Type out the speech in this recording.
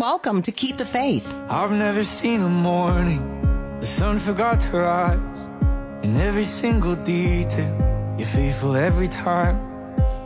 welcome to Keep the Faith. I've never seen a morning the sun forgot to rise. In every single detail, you're faithful every time.